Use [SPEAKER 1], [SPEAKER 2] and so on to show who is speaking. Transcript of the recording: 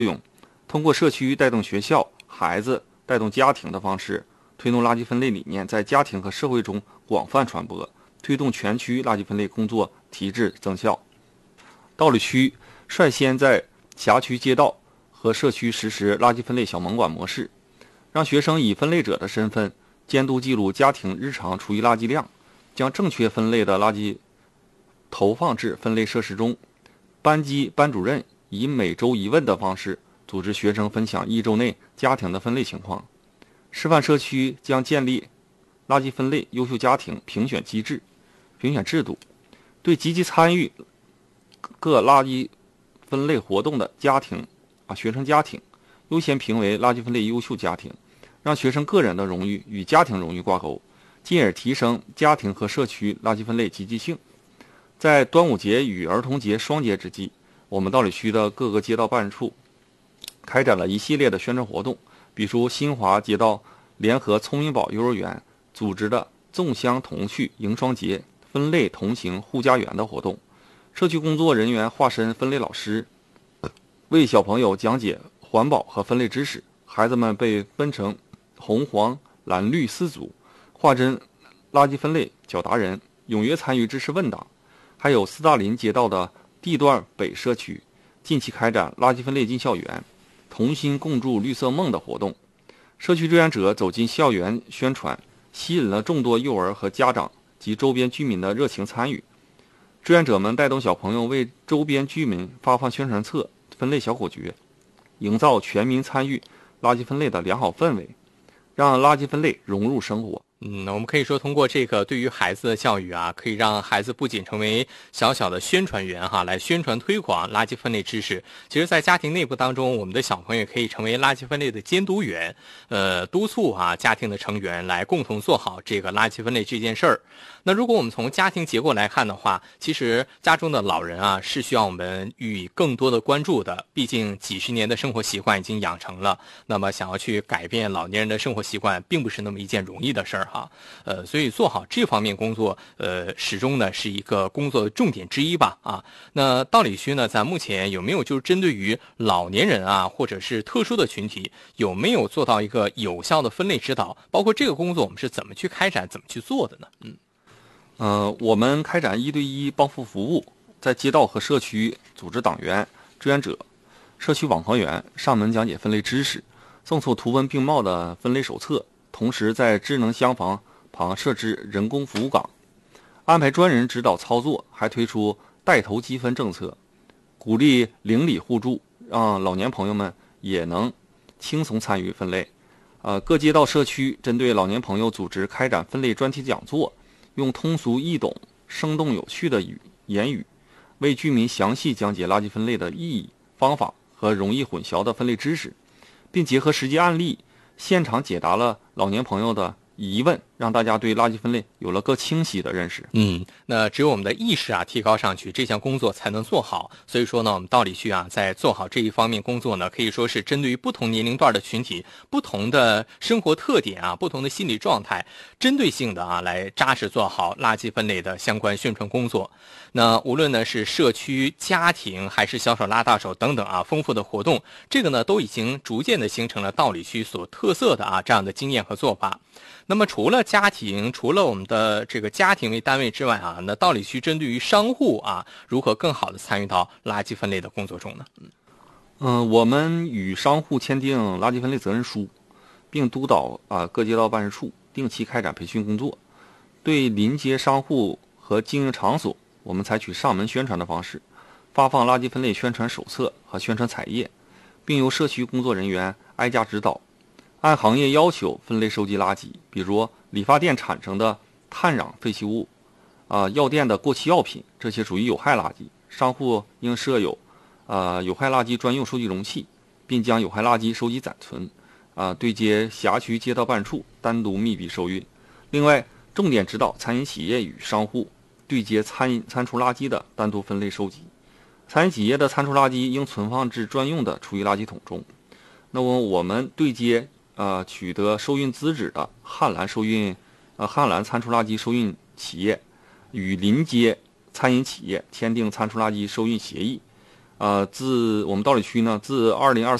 [SPEAKER 1] 用，通过社区带动学校、孩子带动家庭的方式，推动垃圾分类理念在家庭和社会中广泛传播，推动全区垃圾分类工作提质增效。道里区率先在辖区街道和社区实施垃圾分类小门馆模式，让学生以分类者的身份监督记录家庭日常厨余垃圾量，将正确分类的垃圾投放至分类设施中。班级班主任以每周一问的方式组织学生分享一周内家庭的分类情况。示范社区将建立垃圾分类优秀家庭评选机制、评选制度，对积极参与各垃圾分类活动的学生家庭优先评为垃圾分类优秀家庭，让学生个人的荣誉与家庭荣誉挂钩，进而提升家庭和社区垃圾分类积极性。在端午节与儿童节双节之际，我们道里区的各个街道办事处开展了一系列的宣传活动，比如新华街道联合聪明宝幼儿园组织的粽香童趣迎双节、分类同行护家园的活动，社区工作人员化身分类老师，为小朋友讲解环保和分类知识。孩子们被分成红、黄、蓝、绿4组，化身垃圾分类小达人，踊跃参与知识问答。还有斯大林街道的地段北社区近期开展垃圾分类进校园、同心共筑绿色梦的活动，社区志愿者走进校园宣传，吸引了众多幼儿和家长及周边居民的热情参与。志愿者们带动小朋友为周边居民发放宣传册、分类小口诀，营造全民参与垃圾分类的良好氛围，让垃圾分类融入生活。
[SPEAKER 2] 我们可以说通过这个对于孩子的教育啊，可以让孩子不仅成为小小的宣传员来宣传推广垃圾分类知识。其实在家庭内部当中，我们的小朋友可以成为垃圾分类的监督员，督促家庭的成员来共同做好这个垃圾分类这件事儿。那如果我们从家庭结构来看的话，其实家中的老人是需要我们予以更多的关注的，毕竟几十年的生活习惯已经养成了，那么想要去改变老年人的生活习惯并不是那么一件容易的事儿所以做好这方面工作始终呢是一个工作的重点之一吧那道里区呢在目前有没有就是针对于老年人或者是特殊的群体，有没有做到一个有效的分类指导，包括这个工作我们是怎么去开展怎么去做的呢？
[SPEAKER 1] 我们开展1对1帮扶服务，在街道和社区组织党员、志愿者、社区网课员上门讲解分类知识，送出图文并茂的分类手册，同时在智能厢房旁设置人工服务岗，安排专人指导操作，还推出带头积分政策，鼓励邻里互助，让老年朋友们也能轻松参与分类。各街道社区针对老年朋友组织开展分类专题讲座，用通俗易懂、生动有趣的言语，为居民详细讲解垃圾分类的意义、方法和容易混淆的分类知识，并结合实际案例，现场解答了老年朋友的疑问，让大家对垃圾分类有了更清晰的认识。
[SPEAKER 2] 那只有我们的意识提高上去，这项工作才能做好。所以说呢，我们道里区在做好这一方面工作呢，可以说是针对于不同年龄段的群体、不同的生活特点不同的心理状态，针对性的来扎实做好垃圾分类的相关宣传工作。那无论呢是社区、家庭还是小手拉大手等等丰富的活动，这个呢都已经逐渐的形成了道里区所特色的这样的经验和做法。那么除了家庭，除了我们的这个家庭为单位之外那道里区针对于商户如何更好的参与到垃圾分类的工作中呢？
[SPEAKER 1] 我们与商户签订垃圾分类责任书，并督导各街道办事处定期开展培训工作。对临街商户和经营场所，我们采取上门宣传的方式，发放垃圾分类宣传手册和宣传彩页，并由社区工作人员挨家指导，按行业要求分类收集垃圾，比如理发店产生的碳氧废弃物，药店的过期药品，这些属于有害垃圾。商户应设有有害垃圾专用收集容器，并将有害垃圾收集暂存，对接辖区街道办事处单独密闭收运。另外，重点指导餐饮企业与商户对接餐厨垃圾的单独分类收集。餐饮企业的餐厨垃圾应存放至专用的厨余垃圾桶中。那么我们对接取得收运资质的汉兰餐厨垃圾收运企业，与临街餐饮企业签订餐厨垃圾收运协议， 自我们道里区呢，自2024